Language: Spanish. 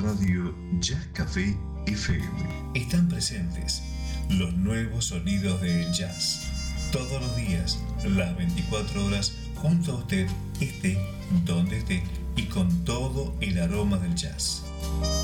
Radio Jazz Café FM. Están presentes los nuevos sonidos del jazz. Todos los días, las 24 horas, junto a usted, esté donde esté y con todo el aroma del jazz.